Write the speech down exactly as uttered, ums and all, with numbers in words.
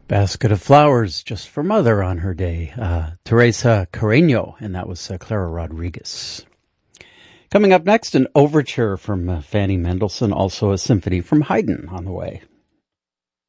Basket of Flowers just for Mother on her day. Uh, Teresa Carreño, and that was uh, Clara Rodriguez. Coming up next, an overture from uh, Fanny Mendelssohn, also a symphony from Haydn on the way.